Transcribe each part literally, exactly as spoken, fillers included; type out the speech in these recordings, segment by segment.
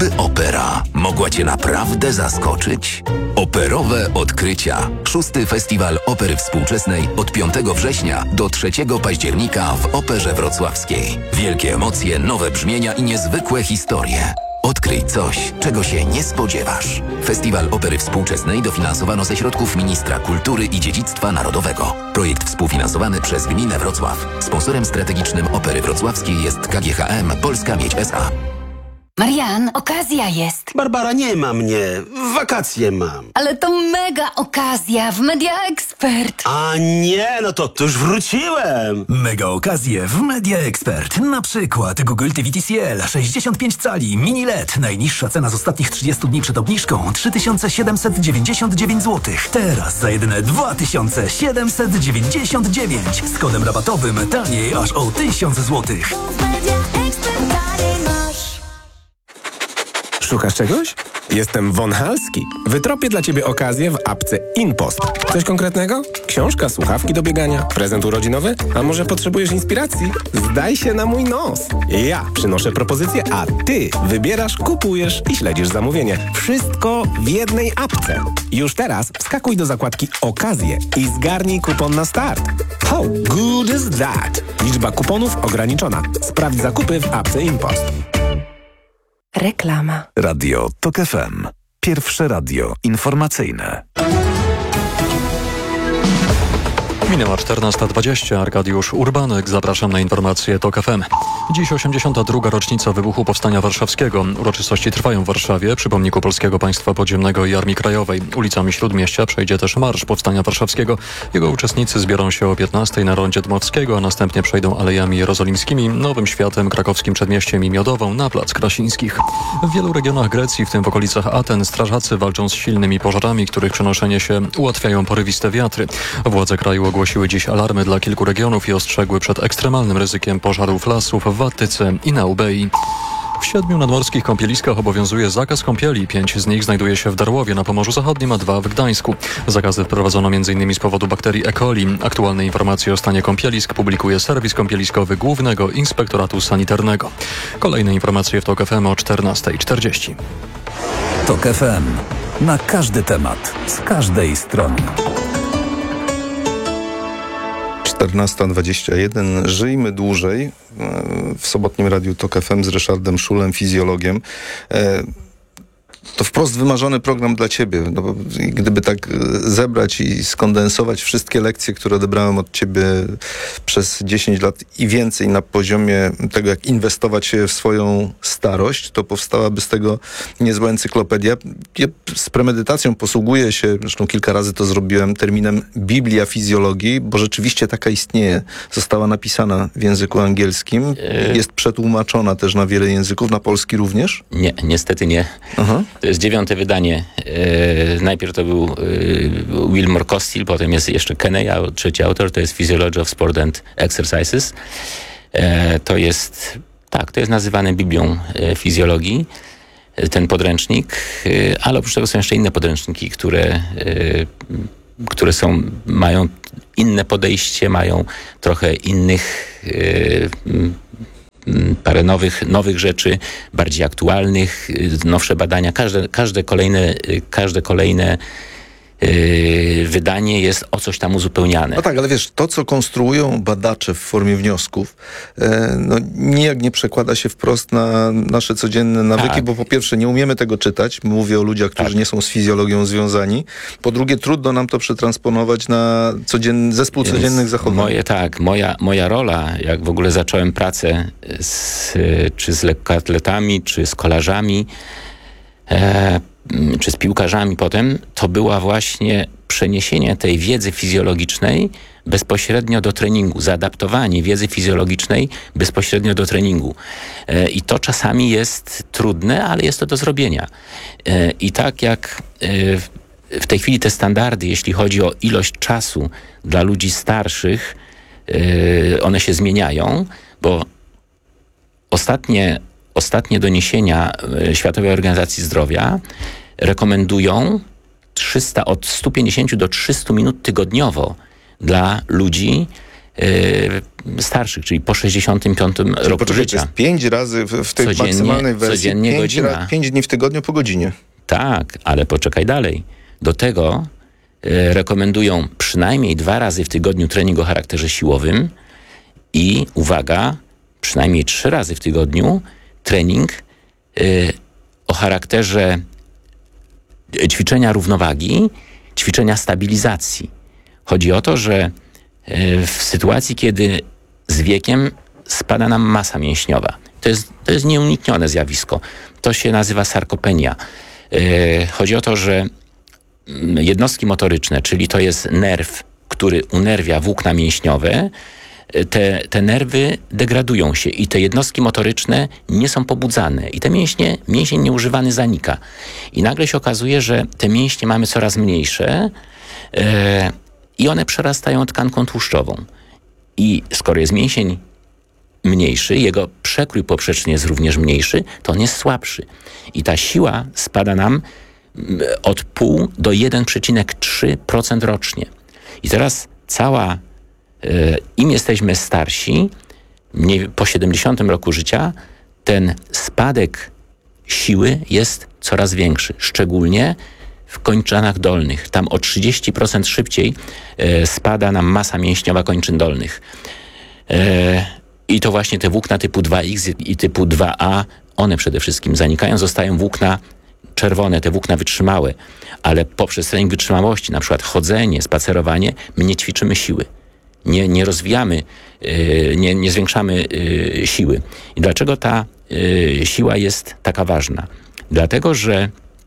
Czyżby opera mogła Cię naprawdę zaskoczyć? Operowe odkrycia. Szósty Festiwal Opery Współczesnej od piątego września do trzeciego października w Operze Wrocławskiej. Wielkie emocje, nowe brzmienia i niezwykłe historie. Odkryj coś, czego się nie spodziewasz. Festiwal Opery Współczesnej dofinansowano ze środków Ministra Kultury i Dziedzictwa Narodowego. Projekt współfinansowany przez Gminę Wrocław. Sponsorem strategicznym Opery Wrocławskiej jest K G H M Polska Miedź S A. Marian, okazja jest. Barbara, nie ma mnie. Wakacje mam. Ale to mega okazja w Media Expert. A nie, no to, to już wróciłem. Mega okazje w Media Expert. Na przykład Google T V T C L sześćdziesiąt pięć cali mini L E D. Najniższa cena z ostatnich trzydziestu dni przed obniżką trzy tysiące siedemset dziewięćdziesiąt dziewięć złotych. Teraz za jedyne dwa tysiące siedemset dziewięćdziesiąt dziewięć. Z kodem rabatowym taniej aż o tysiąc złotych. Szukasz czegoś? Jestem Von Halski. Wytropię dla Ciebie okazję w apce InPost. Coś konkretnego? Książka, słuchawki do biegania, prezent urodzinowy? A może potrzebujesz inspiracji? Zdaj się na mój nos. Ja przynoszę propozycję, a Ty wybierasz, kupujesz i śledzisz zamówienie. Wszystko w jednej apce. Już teraz wskakuj do zakładki Okazje i zgarnij kupon na start. How good is that? Liczba kuponów ograniczona. Sprawdź zakupy w apce InPost. Reklama. Radio Tok F M. Pierwsze radio informacyjne. Minęła czternasta dwadzieścia. Arkadiusz Urbanek. Zapraszam na informacje Tok F M. Dziś osiemdziesiąta druga rocznica wybuchu Powstania Warszawskiego. Uroczystości trwają w Warszawie przy pomniku Polskiego Państwa Podziemnego i Armii Krajowej. Ulicami Śródmieścia przejdzie też Marsz Powstania Warszawskiego. Jego uczestnicy zbiorą się o piętnastej na rondzie Dmowskiego, a następnie przejdą Alejami Jerozolimskimi, Nowym Światem, Krakowskim Przedmieściem i Miodową na Plac Krasińskich. W wielu regionach Grecji, w tym w okolicach Aten, strażacy walczą z silnymi pożarami, których przenoszenie się ułatwiają porywiste wiatry. Władze kraju ogłosiły dziś alarmy dla kilku regionów i ostrzegły przed ekstremalnym ryzykiem pożarów lasów w Attyce i na Ubei. W siedmiu nadmorskich kąpieliskach obowiązuje zakaz kąpieli. Pięć z nich znajduje się w Darłowie na Pomorzu Zachodnim, a dwa w Gdańsku. Zakazy wprowadzono m.in. z powodu bakterii E. coli. Aktualne informacje o stanie kąpielisk publikuje serwis kąpieliskowy Głównego Inspektoratu Sanitarnego. Kolejne informacje w Tok F M o czternasta czterdzieści. Tok F M. Na każdy temat, z każdej strony. czternasta dwadzieścia jeden. Żyjmy dłużej. W sobotnim radiu Tok F M z Ryszardem Szulem, fizjologiem. To wprost wymarzony program dla Ciebie. No bo gdyby tak zebrać i skondensować wszystkie lekcje, które odebrałem od Ciebie przez dziesięć lat i więcej na poziomie tego, jak inwestować się w swoją starość, to powstałaby z tego niezła encyklopedia. Ja z premedytacją posługuję się, zresztą kilka razy to zrobiłem, terminem Biblia fizjologii, bo rzeczywiście taka istnieje. Została napisana w języku angielskim. Jest przetłumaczona też na wiele języków, na polski również? Nie, niestety nie. Aha. To jest dziewiąte wydanie. E, najpierw to był e, Wilmore Costill, potem jest jeszcze Kenney, a trzeci autor to jest Physiology of Sport and Exercises. E, to jest, tak, to jest nazywane Biblią e, fizjologii, e, ten podręcznik, e, ale oprócz tego są jeszcze inne podręczniki, które, e, które są, mają inne podejście, mają trochę innych e, parę nowych, nowych rzeczy, bardziej aktualnych, nowsze badania. Każde, każde kolejne, każde kolejne yy, wydanie jest o coś tam uzupełniane. No tak, ale wiesz, to co konstruują badacze w formie wniosków, e, no nijak nie przekłada się wprost na nasze codzienne nawyki, tak. Bo po pierwsze nie umiemy tego czytać, mówię o ludziach, którzy tak. nie są z fizjologią związani. Po drugie trudno nam to przetransponować na codzienny, zespół Więc codziennych zachowań. Moje, tak, moja, moja rola, jak w ogóle zacząłem pracę z, czy z lekkoatletami, czy z kolarzami, e, czy z piłkarzami potem, to była właśnie przeniesienie tej wiedzy fizjologicznej bezpośrednio do treningu, zaadaptowanie wiedzy fizjologicznej bezpośrednio do treningu. E, I to czasami jest trudne, ale jest to do zrobienia. E, I tak jak e, w tej chwili te standardy, jeśli chodzi o ilość czasu dla ludzi starszych, e, one się zmieniają, bo ostatnie Ostatnie doniesienia Światowej Organizacji Zdrowia rekomendują trzysta, od stu pięćdziesięciu do trzystu minut tygodniowo dla ludzi yy, starszych, czyli po sześćdziesiątym piątym Czyli roku poczekaj, życia. to jest pięć razy w, w tej Codziennie- maksymalnej wersji. codziennie pięć, godzina. ra- pięć dni w tygodniu po godzinie. Tak, ale poczekaj dalej. Do tego e, rekomendują przynajmniej dwa razy w tygodniu trening o charakterze siłowym i, uwaga, przynajmniej trzy razy w tygodniu trening e, o charakterze e, ćwiczenia równowagi, ćwiczenia stabilizacji. Chodzi o to, że e, w sytuacji, kiedy z wiekiem spada nam masa mięśniowa, to jest, to jest nieuniknione zjawisko. To się nazywa sarkopenia. Yy, chodzi o to, że mm, jednostki motoryczne, czyli to jest nerw, który unerwia włókna mięśniowe, yy, te, te nerwy degradują się i te jednostki motoryczne nie są pobudzane i te mięśnie, mięsień nieużywany zanika. I nagle się okazuje, że te mięśnie mamy coraz mniejsze yy, i one przerastają tkanką tłuszczową. I skoro jest mięsień mniejszy, jego przekrój poprzeczny jest również mniejszy, to on jest słabszy. I ta siła spada nam mm, od pół do jeden przecinek trzy procent rocznie. I teraz cała, y, im jesteśmy starsi, mniej, po siedemdziesiątym roku życia, ten spadek siły jest coraz większy. Szczególnie w kończynach dolnych. Tam o trzydzieści procent szybciej y, spada nam masa mięśniowa kończyn dolnych. Y, I to właśnie te włókna typu dwa X i typu dwa A, one przede wszystkim zanikają, zostają włókna czerwone, te włókna wytrzymałe, ale poprzez trening wytrzymałości, na przykład chodzenie, spacerowanie, my nie ćwiczymy siły. Nie, nie rozwijamy, yy, nie, nie zwiększamy yy, siły. I dlaczego ta yy, siła jest taka ważna? Dlatego, że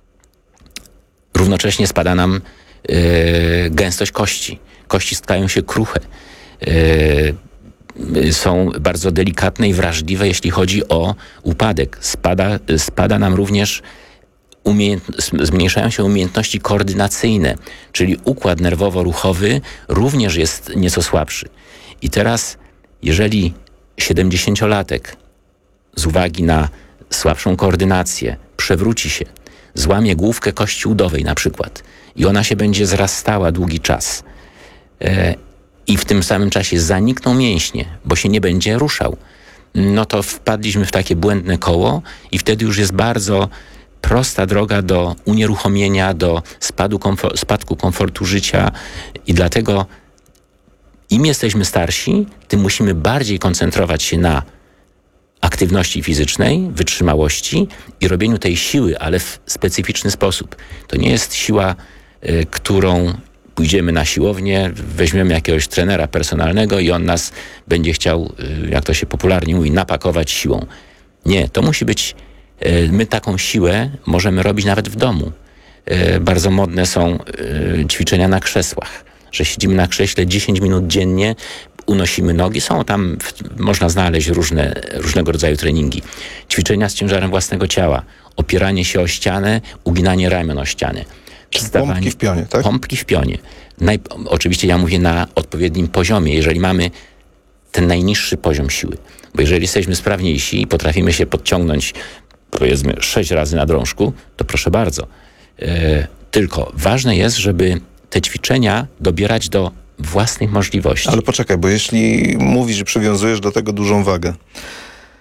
równocześnie spada nam yy, gęstość kości. Kości stają się kruche. Yy, są bardzo delikatne i wrażliwe, jeśli chodzi o upadek. Spada, spada nam również, umiejętn- zmniejszają się umiejętności koordynacyjne, czyli układ nerwowo-ruchowy również jest nieco słabszy. I teraz, jeżeli siedemdziesięciolatek z uwagi na słabszą koordynację przewróci się, złamie główkę kości udowej na przykład i ona się będzie zrastała długi czas, e, i w tym samym czasie zanikną mięśnie, bo się nie będzie ruszał, no to wpadliśmy w takie błędne koło i wtedy już jest bardzo prosta droga do unieruchomienia, do spadu komfor- spadku komfortu życia i dlatego im jesteśmy starsi, tym musimy bardziej koncentrować się na aktywności fizycznej, wytrzymałości i robieniu tej siły, ale w specyficzny sposób. To nie jest siła, y, którą pójdziemy na siłownię, weźmiemy jakiegoś trenera personalnego i on nas będzie chciał, jak to się popularnie mówi, napakować siłą. Nie, to musi być, my taką siłę możemy robić nawet w domu. Bardzo modne są ćwiczenia na krzesłach, że siedzimy na krześle dziesięć minut dziennie, unosimy nogi, są tam, można znaleźć różne, różnego rodzaju treningi. Ćwiczenia z ciężarem własnego ciała, opieranie się o ścianę, uginanie ramion o ścianę. Pompki w pionie, tak? Pompki w pionie. Naj, oczywiście ja mówię na odpowiednim poziomie, jeżeli mamy ten najniższy poziom siły. Bo jeżeli jesteśmy sprawniejsi i potrafimy się podciągnąć, powiedzmy, sześć razy na drążku, to proszę bardzo. E, tylko ważne jest, żeby te ćwiczenia dobierać do własnych możliwości. Ale poczekaj, bo jeśli mówisz, że przywiązujesz do tego dużą wagę,